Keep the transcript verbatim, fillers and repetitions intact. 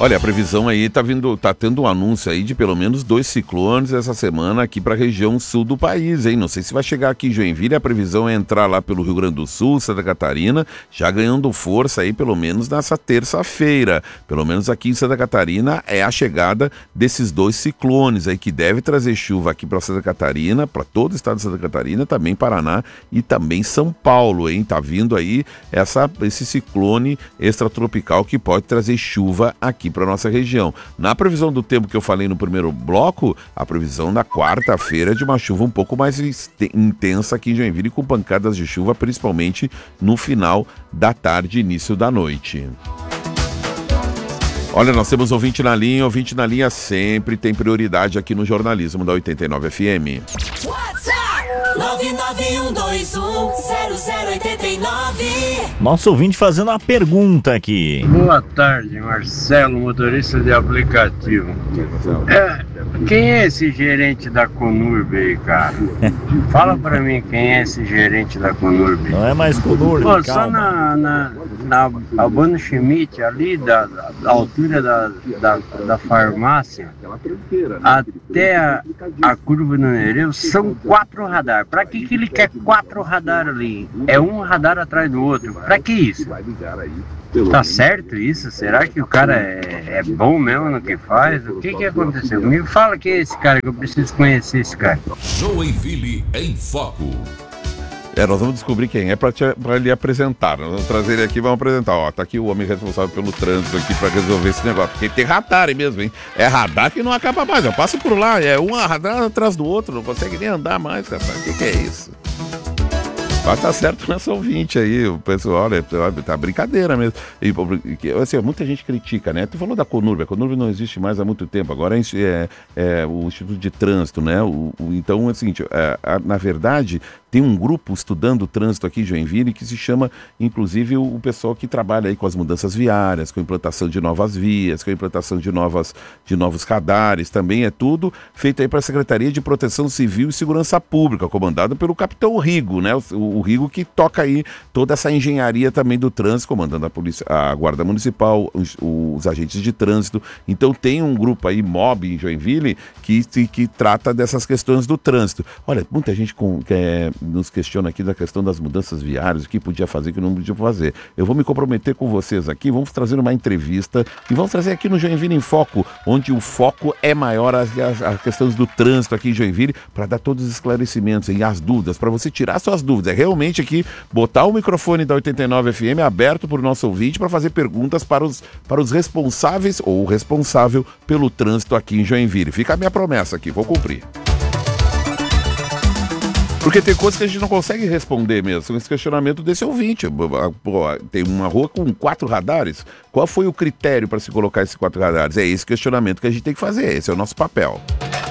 Olha, a previsão aí tá vindo, tá tendo um anúncio aí de pelo menos dois ciclones essa semana aqui para a região sul do país, hein? Não sei se vai chegar aqui em Joinville, a previsão é entrar lá pelo Rio Grande do Sul, Santa Catarina, já ganhando força aí pelo menos nessa terça-feira. Pelo menos aqui em Santa Catarina é a chegada desses dois ciclones aí que deve trazer chuva aqui para Santa Catarina, para todo o estado de Santa Catarina, também Paraná e também São Paulo, hein? Tá vindo aí essa, esse ciclone extratropical que pode trazer chuva aqui para nossa região. Na previsão do tempo que eu falei no primeiro bloco, a previsão da quarta-feira é de uma chuva um pouco mais intensa aqui em Joinville, com pancadas de chuva, principalmente no final da tarde e início da noite. Olha, nós temos ouvinte na linha, ouvinte na linha sempre tem prioridade aqui no jornalismo da oitenta e nove F M. nove nove um dois um zero zero oito nove. Nosso ouvinte fazendo uma pergunta aqui. Boa tarde, Marcelo, motorista de aplicativo. É, quem é esse gerente da Conurb aí, cara? Fala pra mim quem é esse gerente da Conurb. Não é mais Conurb, Pô, calma. só na, na, na Albano Schmidt, ali da, da altura da, da, da farmácia até a, a curva do Nereu são quatro radares. Pra que, que ele quer quatro radares ali? É um radar atrás do outro. Pra que isso? Tá certo isso? Será que o cara é, é bom mesmo no que faz? O que que aconteceu? Me fala quem é esse cara, que eu preciso conhecer esse cara. Joinville em Foco. É, nós vamos descobrir quem é para lhe apresentar. Nós vamos trazer ele aqui e vamos apresentar. Ó, tá aqui o homem responsável pelo trânsito aqui para resolver esse negócio. Porque tem radar aí mesmo, hein? É radar que não acaba mais. Eu passo por lá, é um radar atrás do outro, não consegue nem andar mais, rapaz. O que, que é isso? Mas tá certo nessa ouvinte aí, o pessoal, olha, tá brincadeira mesmo. E, assim, muita gente critica, né? Tu falou da Conurb, a Conurb não existe mais há muito tempo, agora é, é, é o Instituto de Trânsito, né? O, o, então, é o seguinte, é, a, na verdade, tem um grupo estudando o trânsito aqui em Joinville que se chama, inclusive, o, o pessoal que trabalha aí com as mudanças viárias, com a implantação de novas vias, com a implantação de, novas, de novos radares, também é tudo feito aí para a Secretaria de Proteção Civil e Segurança Pública, comandada pelo capitão Rigo, né? O, o Rigo que toca aí toda essa engenharia também do trânsito, comandando a polícia, a Guarda Municipal, os, os agentes de trânsito. Então tem um grupo aí, MOB em Joinville, que, que, que trata dessas questões do trânsito. Olha, muita gente com, que é, nos questiona aqui da questão das mudanças viárias, o que podia fazer, o que não podia fazer. Eu vou me comprometer com vocês aqui, vamos trazer uma entrevista e vamos trazer aqui no Joinville em Foco, onde o foco é maior as, as, as questões do trânsito aqui em Joinville, para dar todos os esclarecimentos e as dúvidas, para você tirar suas dúvidas. É realmente aqui botar o microfone da oitenta e nove F M aberto para o nosso ouvinte para fazer perguntas para os, para os responsáveis ou o responsável pelo trânsito aqui em Joinville. Fica a minha promessa aqui, vou cumprir. Porque tem coisas que a gente não consegue responder mesmo. Esse questionamento desse ouvinte. Pô, tem uma rua com quatro radares. Qual foi o critério para se colocar esses quatro radares? É esse questionamento que a gente tem que fazer. Esse é o nosso papel.